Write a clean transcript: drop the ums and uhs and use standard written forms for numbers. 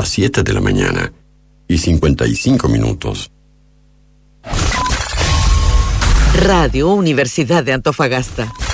las 7 de la mañana y 55 minutos. Radio Universidad de Antofagasta.